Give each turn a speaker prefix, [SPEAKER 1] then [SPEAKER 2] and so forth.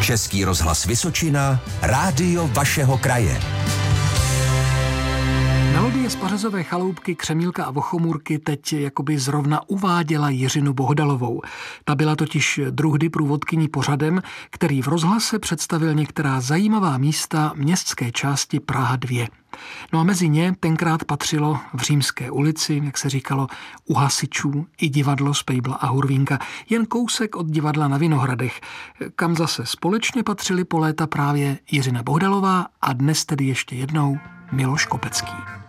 [SPEAKER 1] Český rozhlas Vysočina, rádio vašeho kraje.
[SPEAKER 2] Melodie z Pařezové chaloupky Křemílka a Vochomůrky teď jakoby zrovna uváděla Jiřinu Bohdalovou. Ta byla totiž druhdy průvodkyní pořadem, který v rozhlase představil některá zajímavá místa městské části Praha 2. No a mezi ně tenkrát patřilo v Římské ulici, jak se říkalo, u hasičů i divadlo Spejbla a Hurvínka, jen kousek od divadla na Vinohradech, kam zase společně patřili po léta právě Jiřina Bohdalová a dnes tedy ještě jednou Miloš Kopecký.